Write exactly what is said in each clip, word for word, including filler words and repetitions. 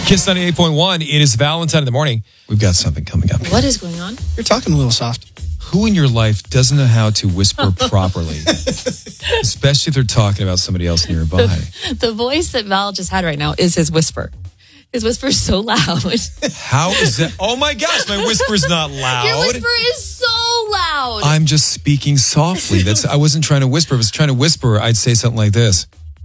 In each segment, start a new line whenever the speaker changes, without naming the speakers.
Kiss ninety-eight point one. It is Valentine in the morning. We've got something coming up.
What is going on?
You're talking a little soft.
Who in your life doesn't know how to whisper properly? Especially if they're talking about somebody else nearby.
The, the voice that Val just had right now is his whisper. His whisper is so loud.
How is that? Oh my gosh, my whisper's not loud.
Your whisper is so loud.
I'm just speaking softly. That's I wasn't trying to whisper. If I was trying to whisper, I'd say something like this.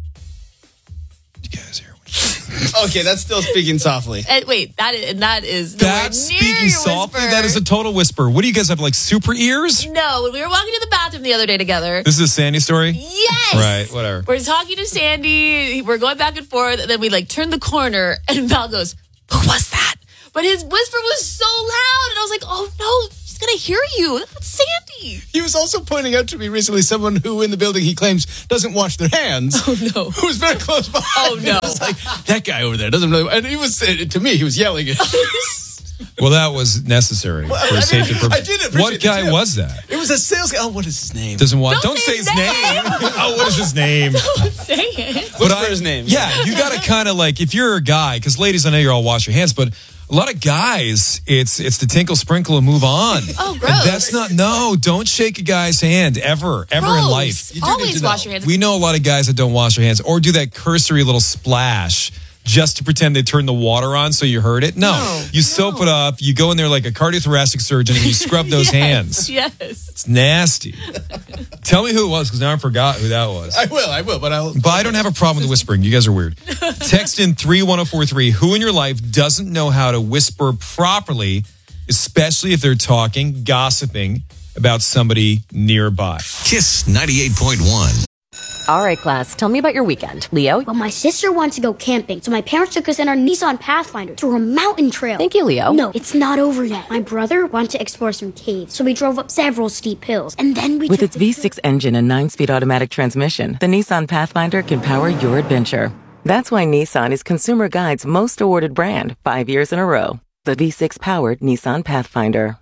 You guys hear?
Okay, that's still speaking softly.
And wait, that is, that is
That's speaking softly? That is a total whisper. What do you guys have, like super ears?
No, when we were walking to the bathroom the other day together.
This is a Sandy story?
Yes.
Right, whatever.
We're talking to Sandy. We're going back and forth. And then we like turn the corner and Val goes, who was that? But his whisper was so loud. And I was like, oh no, he's going to hear you. That's Sandy.
He was also pointing out to me recently someone who in the building he claims doesn't wash their hands.
Oh no.
Who was very close by.
Oh no.
It was like, that guy over there doesn't really. And he was, to me, he was yelling at
Well, that was necessary
well,
for
I mean,
safety purposes.
I did appreciate
What guy
it
was that?
It was a sales guy. Oh, what is his name?
Doesn't want. Don't,
Don't
say
say
his
his
name. oh, what is his name?
Don't say it.
But
What's his name?
Yeah, you got to kind of like, if you're a guy, because ladies, I know you're all wash your hands, but a lot of guys, it's it's the tinkle, sprinkle, and move on.
Oh, gross.
And that's not, no, don't shake a guy's hand ever, ever in
Gross.
life.
You do
Always
need to
wash
know.
your hands.
We know a lot of guys that don't wash their hands or do that cursory little splash just to pretend they turned the water on so you heard it. No,
No,
you soap
no.
it up, you go in there like a cardiothoracic surgeon and you scrub those
Yes,
hands.
Yes.
It's nasty. Tell me who it was, because now I forgot who that was.
I will, I will, but I'll.
But I don't have a problem with whispering. You guys are weird. Text in three one zero four three. Who in your life doesn't know how to whisper properly, especially if they're talking, gossiping about somebody nearby?
Kiss ninety-eight point one.
All right, class, tell me about your weekend. Leo?
Well, my sister wants to go camping, so my parents took us in our Nissan Pathfinder to a mountain trail.
Thank you, Leo.
No, it's not over yet. My brother wanted to explore some caves, so we drove up several steep hills, and then we
With
took
its
the
V six engine and nine-speed automatic transmission, the Nissan Pathfinder can power your adventure. That's why Nissan is Consumer Guide's most awarded brand, five years in a row. The V six-powered Nissan Pathfinder.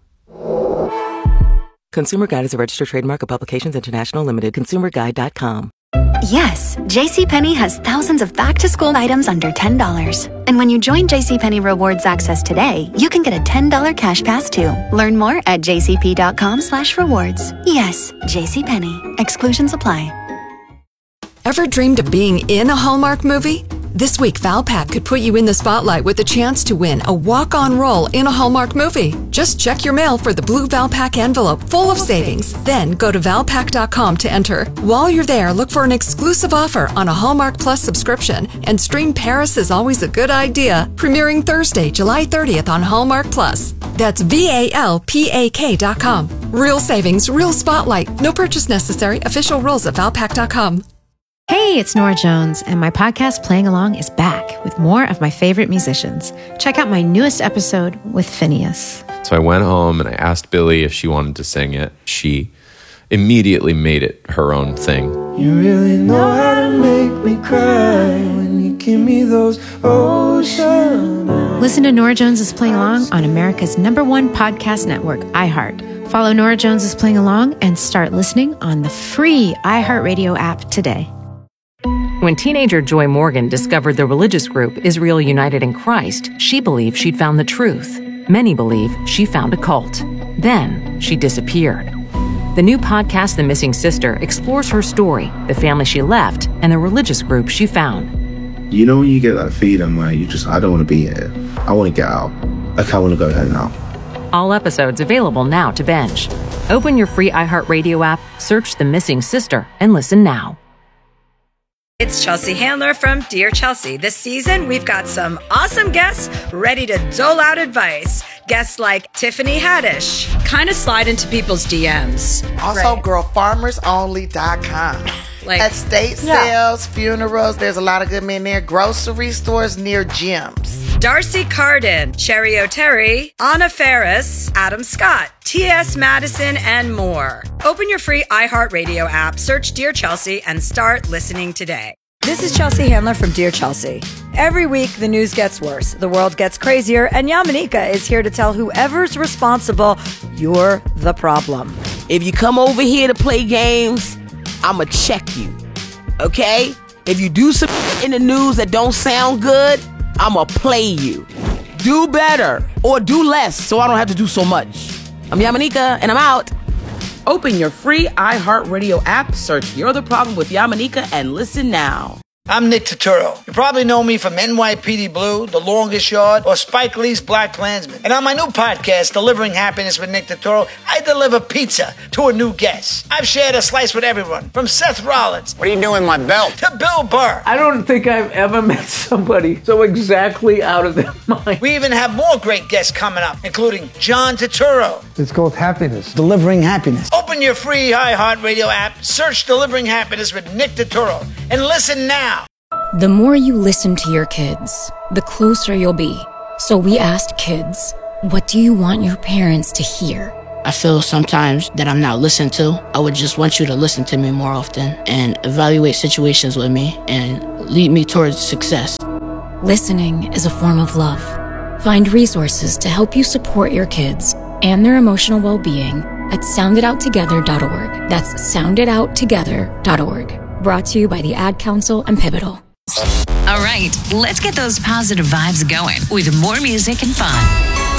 Consumer Guide is a registered trademark of Publications International Limited. consumer guide dot com.
Yes, JCPenney has thousands of back-to-school items under ten dollars. And when you join JCPenney Rewards Access today, you can get a ten dollars cash pass too. Learn more at jcp.com slash rewards. Yes, JCPenney. Exclusions apply.
Ever dreamed of being in a Hallmark movie? This week, Valpak could put you in the spotlight with the chance to win a walk-on role in a Hallmark movie. Just check your mail for the blue Valpak envelope full of savings. Then go to valpak dot com to enter. While you're there, look for an exclusive offer on a Hallmark Plus subscription and stream Paris is Always a Good Idea, premiering Thursday, July thirtieth on Hallmark Plus. That's V A L P A K dot com. Real savings, real spotlight. No purchase necessary. Official rules at valpak dot com.
Hey, it's Nora Jones, and my podcast Playing Along is back with more of my favorite musicians. Check out my newest episode with Phineas.
So I went home and I asked Billy if she wanted to sing it. She immediately made it her own thing.
You really know how to make me cry when you give me those ocean eyes.
Listen to Nora Jones is Playing Along on America's number one podcast network, iHeart. Follow Nora Jones is Playing Along and start listening on the free iHeartRadio app today.
When teenager Joy Morgan discovered the religious group Israel United in Christ, she believed she'd found the truth. Many believe she found a cult. Then she disappeared. The new podcast, The Missing Sister, explores her story, the family she left, and the religious group she found.
You know when you get that feeling where you just, I don't want to be here. I want to get out. Like, I want to go home now.
All episodes available now to binge. Open your free iHeartRadio app, search The Missing Sister, and listen now.
It's Chelsea Handler from Dear Chelsea. This season, we've got some awesome guests ready to dole out advice. Guests like Tiffany Haddish. Kind of slide into people's D Ms.
Also, right. girl farmers only dot com. Like, estate sales, yeah. funerals, there's a lot of good men there. Grocery stores near gyms.
Darcy Carden, Cherry O'Terry, Anna Ferris, Adam Scott, T S Madison, and more. Open your free iHeartRadio app, search Dear Chelsea, and start listening today. This is Chelsea Handler from Dear Chelsea. Every week, the news gets worse, the world gets crazier, and Yamanika is here to tell whoever's responsible, you're the problem.
If you come over here to play games, I'ma check you, okay? If you do some in the news that don't sound good, I'ma play you. Do better or do less so I don't have to do so much. I'm Yamanika, and I'm out. Open your free iHeartRadio app, search You're the Problem with Yamanika, and listen now.
I'm Nick Turturro. You probably know me from N Y P D Blue, The Longest Yard, or Spike Lee's Black Klansman. And on my new podcast, Delivering Happiness with Nick Turturro, I deliver pizza to a new guest. I've shared a slice with everyone, from Seth Rollins.
What are you doing, my belt?
To Bill Burr.
I don't think I've ever met somebody so exactly out of their mind.
We even have more great guests coming up, including John Turturro.
It's called happiness. Delivering happiness.
Open your free iHeartRadio app, search Delivering Happiness with Nick Turturro, and listen now.
The more you listen to your kids, the closer you'll be. So we asked kids, what do you want your parents to hear?
I feel sometimes that I'm not listened to. I would just want you to listen to me more often and evaluate situations with me and lead me towards success.
Listening is a form of love. Find resources to help you support your kids and their emotional well-being at sound it out together dot org. That's sound it out together dot org. Brought to you by the Ad Council and Pivotal.
All right, let's get those positive vibes going with more music and fun.